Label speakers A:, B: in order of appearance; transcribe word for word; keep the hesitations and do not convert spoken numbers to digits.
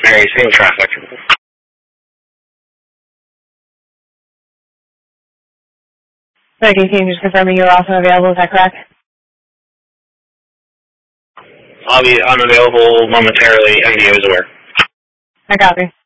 A: Mary, same traffic.
B: Becky, can you just confirm that you're also available? Is that correct?
A: I'll be unavailable momentarily. M D O is aware.
B: I copy.